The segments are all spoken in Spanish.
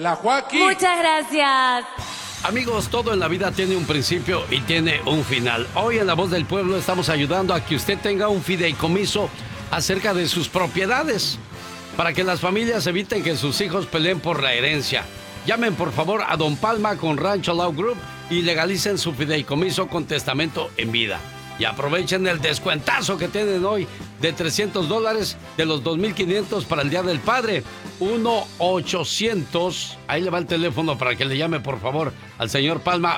la Joaquín. Muchas gracias. Amigos, todo en la vida tiene un principio y tiene un final. Hoy en La Voz del Pueblo estamos ayudando a que usted tenga un fideicomiso acerca de sus propiedades, para que las familias eviten que sus hijos peleen por la herencia. Llamen por favor a Don Palma con Rancho Law Group y legalicen su fideicomiso con testamento en vida. Y aprovechen el descuentazo que tienen hoy de $300 de los 2,500 para el Día del Padre. 1-800, ahí le va el teléfono para que le llame por favor al señor Palma.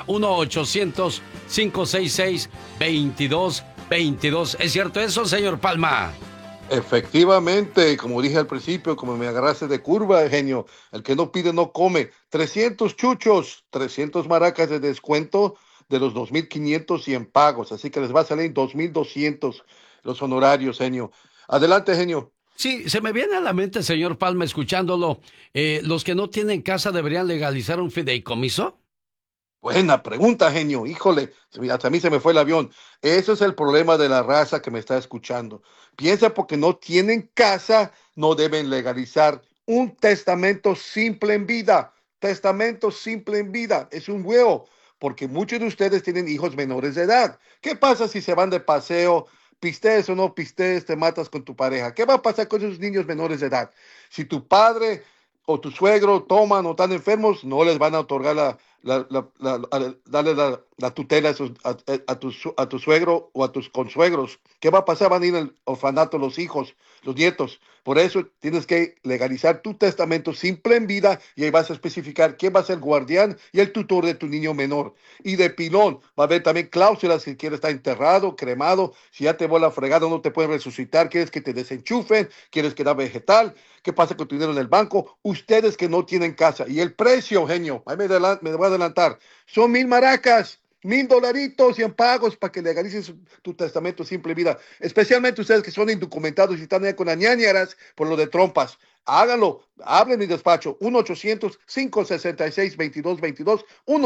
1-800-566-2222. ¿Es cierto eso, señor Palma? Efectivamente, como dije al principio, como me agarraste de curva, genio, el que no pide no come. 300 chuchos, 300 maracas de descuento de los 2,500 y en pagos, así que les va a salir 2,200 los honorarios, genio. Adelante, genio. Sí, se me viene a la mente, señor Palma, escuchándolo. ¿Los que no tienen casa deberían legalizar un fideicomiso? Buena pregunta, genio. Híjole, hasta a mí se me fue el avión. Ese es el problema de la raza que me está escuchando. Piensa porque no tienen casa, no deben legalizar un testamento simple en vida. Testamento simple en vida. Es un huevo, porque muchos de ustedes tienen hijos menores de edad. ¿Qué pasa si se van de paseo? Pistees o no pistees, te matas con tu pareja. ¿Qué va a pasar con esos niños menores de edad? Si tu padre o tu suegro toman o están enfermos, no les van a otorgar darle la tutela a tu suegro o a tus consuegros. ¿Qué va a pasar? Van a ir al orfanato los hijos, los nietos. Por eso tienes que legalizar tu testamento simple en vida y ahí vas a especificar quién va a ser el guardián y el tutor de tu niño menor. Y de pilón, va a haber también cláusulas si quieres estar enterrado, cremado, si ya te vuela fregado, no te puedes resucitar, quieres que te desenchufen, quieres que da vegetal, qué pasa con tu dinero en el banco, ustedes que no tienen casa. Y el precio, genio, ahí me voy a adelantar, son 1,000 maracas. $1,000 y en pagos para que legalicen tu testamento simple vida. Especialmente ustedes que son indocumentados y están ahí con añañaras por lo de trompas. Háganlo. Hablen en mi despacho. 1-800-566-2222.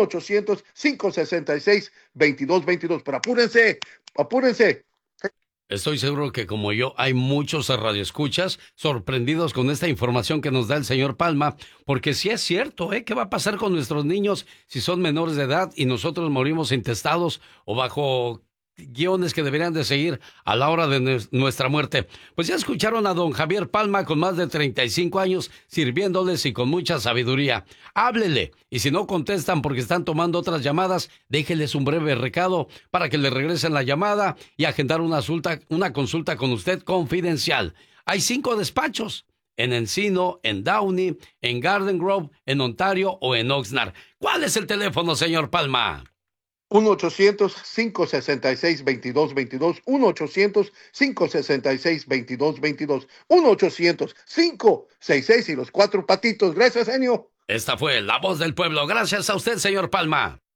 1-800-566-2222. Pero apúrense. Apúrense. Estoy seguro que como yo hay muchos radioescuchas sorprendidos con esta información que nos da el señor Palma, porque sí es cierto, ¿eh? ¿Qué va a pasar con nuestros niños si son menores de edad y nosotros morimos intestados o bajo guiones que deberían de seguir a la hora de nuestra muerte? Pues ya escucharon a don Javier Palma con más de 35 años sirviéndoles y con mucha sabiduría. Háblele y si no contestan porque están tomando otras llamadas, déjeles un breve recado para que le regresen la llamada y agendar una consulta con usted confidencial. Hay 5 despachos en Encino, en Downey, en Garden Grove, en Ontario o en Oxnard. ¿Cuál es el teléfono, señor Palma? 1-800-566-2222, 1-800-566-2222, 1-800-566 y los 4 patitos. Gracias, genio. Esta fue La Voz del Pueblo. Gracias a usted, señor Palma.